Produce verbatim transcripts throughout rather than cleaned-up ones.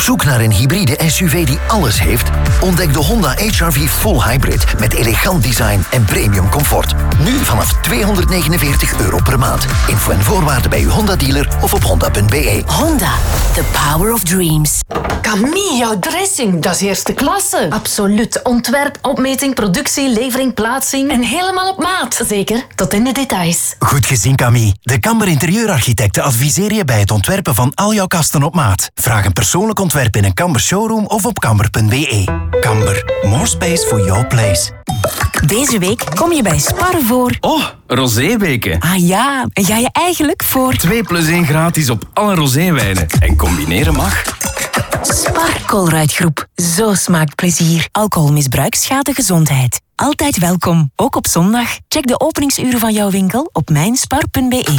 zoek naar een hybride S U V die alles heeft? Ontdek de Honda H R V Full Hybrid met elegant design en premium comfort. Nu vanaf tweehonderdnegenenveertig euro per maand. Info en voorwaarden bij uw Honda-dealer of op honda punt b e. Honda, the power of dreams. Camille, jouw dressing, dat is eerste klasse. Absoluut. Ontwerp, opmeting, productie, levering, plaatsing. En helemaal op maat. Zeker, tot in de details. Goed gezien, Camille. De Kamber Interieurarchitecten adviseren je bij het ontwerpen van al jouw kasten op maat. Vraag een persoonlijk ontwerp in een Kamber showroom of op kamber punt b e. Kamber, more space for your place. Deze week kom je bij Spar voor... Oh, roséweken. Ah ja, en ga je eigenlijk voor... twee plus één gratis op alle roséwijnen. En combineren mag. Spar Colruyt-groep. Zo smaakt plezier. Alcoholmisbruik schaadt de gezondheid. Altijd welkom, ook op zondag. Check de openingsuren van jouw winkel op mijnspar punt b e.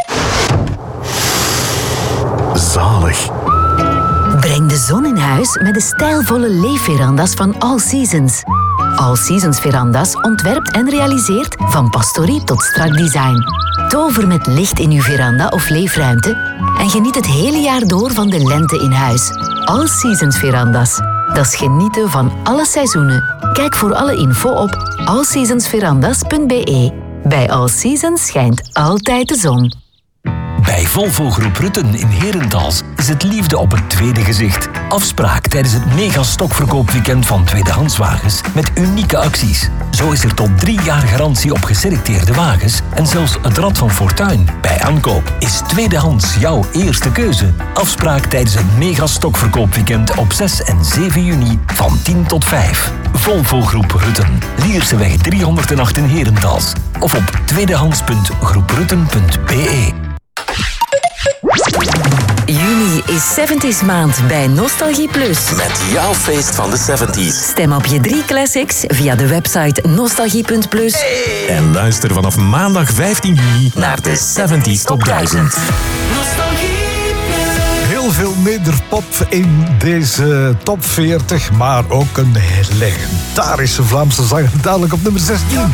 Zalig. Breng de zon in huis met de stijlvolle leefveranda's van All Seasons. All Seasons veranda's ontwerpt en realiseert van pastorie tot strak design. Tover met licht in uw veranda of leefruimte en geniet het hele jaar door van de lente in huis. All Seasons veranda's. Dat is genieten van alle seizoenen. Kijk voor alle info op all seasons verandas punt b e. Bij All Seasons schijnt altijd de zon. Bij Volvo Groep Rutten in Herentals is het liefde op het tweede gezicht. Afspraak tijdens het mega-stokverkoopweekend van tweedehandswagens met unieke acties. Zo is er tot drie jaar garantie op geselecteerde wagens en zelfs het Rad van Fortuin. Bij aankoop is tweedehands jouw eerste keuze. Afspraak tijdens het mega-stokverkoopweekend op zes en zeven juni van tien tot vijf. Volvo Groep Rutten. Lierseweg driehonderdacht in Herentals. Of op tweedehands punt groeprutten punt b e. Juni is zeventies maand bij Nostalgie Plus. Met jouw feest van de zeventies. Stem op je drie classics via de website nostalgie punt plus. Hey. En luister vanaf maandag vijftien juni naar de zeventies Top duizend. Heel veel nederpop in deze top veertig, maar ook een legendarische Vlaamse zanger, dadelijk op nummer zestien.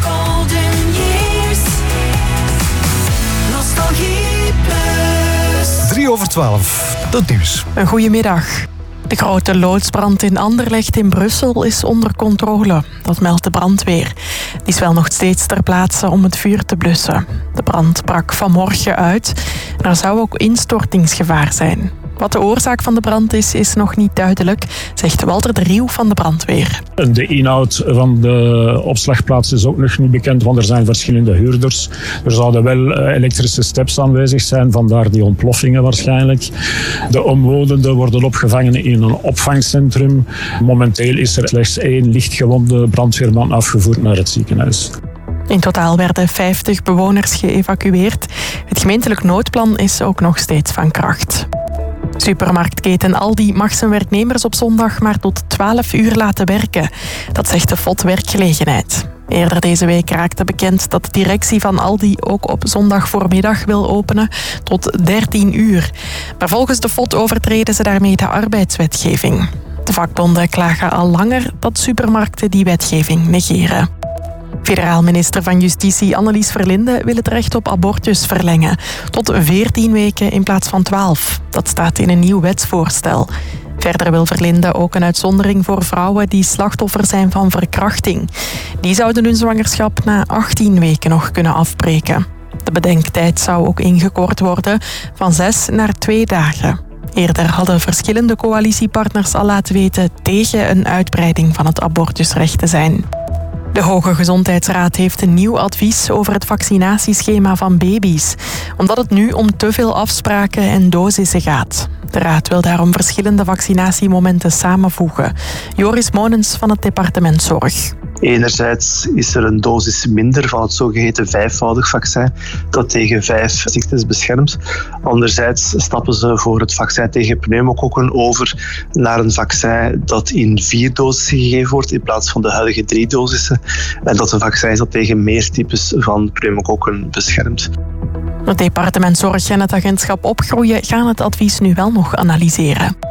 drie over twaalf, dat nieuws. Een goedemiddag. De grote loodsbrand in Anderlecht in Brussel is onder controle. Dat meldt de brandweer. Die is wel nog steeds ter plaatse om het vuur te blussen. De brand brak vanmorgen uit. Er zou ook instortingsgevaar zijn. Wat de oorzaak van de brand is, is nog niet duidelijk, zegt Walter de Rieuw van de brandweer. De inhoud van de opslagplaats is ook nog niet bekend, want er zijn verschillende huurders. Er zouden wel elektrische steps aanwezig zijn, vandaar die ontploffingen waarschijnlijk. De omwonenden worden opgevangen in een opvangcentrum. Momenteel is er slechts één lichtgewonde brandweerman afgevoerd naar het ziekenhuis. In totaal werden vijftig bewoners geëvacueerd. Het gemeentelijk noodplan is ook nog steeds van kracht. Supermarktketen Aldi mag zijn werknemers op zondag maar tot twaalf uur laten werken. Dat zegt de F O D Werkgelegenheid. Eerder deze week raakte bekend dat de directie van Aldi ook op zondag voormiddag wil openen tot dertien uur. Maar volgens de F O D overtreden ze daarmee de arbeidswetgeving. De vakbonden klagen al langer dat supermarkten die wetgeving negeren. Federaal minister van Justitie Annelies Verlinde wil het recht op abortus verlengen. Tot veertien weken in plaats van twaalf. Dat staat in een nieuw wetsvoorstel. Verder wil Verlinde ook een uitzondering voor vrouwen die slachtoffer zijn van verkrachting. Die zouden hun zwangerschap na achttien weken nog kunnen afbreken. De bedenktijd zou ook ingekort worden van zes naar twee dagen. Eerder hadden verschillende coalitiepartners al laten weten tegen een uitbreiding van het abortusrecht te zijn. De Hoge Gezondheidsraad heeft een nieuw advies over het vaccinatieschema van baby's, omdat het nu om te veel afspraken en dosissen gaat. De raad wil daarom verschillende vaccinatiemomenten samenvoegen. Joris Monens van het departement Zorg. Enerzijds is er een dosis minder van het zogeheten vijfvoudig vaccin dat tegen vijf ziektes beschermt. Anderzijds stappen ze voor het vaccin tegen pneumokokken over naar een vaccin dat in vier dosissen gegeven wordt in plaats van de huidige drie dosissen. En dat een vaccin is dat tegen meer types van pneumokokken beschermt. Het departement Zorg en het agentschap Opgroeien gaan het advies nu wel nog analyseren.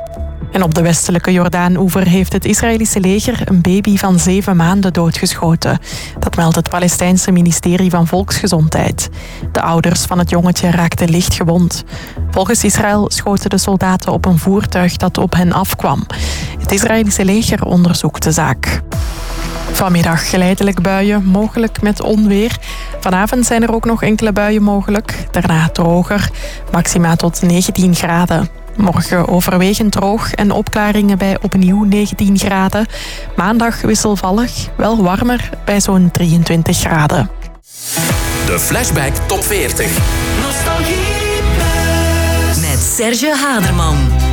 En op de westelijke Jordaan-oever heeft het Israëlische leger een baby van zeven maanden doodgeschoten. Dat meldt het Palestijnse ministerie van Volksgezondheid. De ouders van het jongetje raakten licht gewond. Volgens Israël schoten de soldaten op een voertuig dat op hen afkwam. Het Israëlische leger onderzoekt de zaak. Vanmiddag geleidelijk buien, mogelijk met onweer. Vanavond zijn er ook nog enkele buien mogelijk. Daarna droger, maxima tot negentien graden. Morgen overwegend droog en opklaringen bij opnieuw negentien graden. Maandag wisselvallig, wel warmer bij zo'n drieëntwintig graden. De Flashback Top veertig. Met Serge Haderman.